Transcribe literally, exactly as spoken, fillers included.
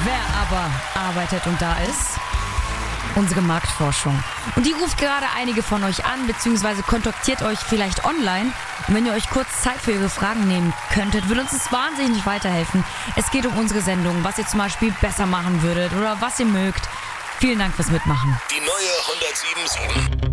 Wer aber arbeitet und da ist? Unsere Marktforschung. Und die ruft gerade einige von euch an, beziehungsweise kontaktiert euch vielleicht online. Und wenn ihr euch kurz Zeit für ihre Fragen nehmen könntet, würde uns das wahnsinnig weiterhelfen. Es geht um unsere Sendung, was ihr zum Beispiel besser machen würdet oder was ihr mögt. Vielen Dank fürs Mitmachen. Die neue hundertsieben Komma sieben.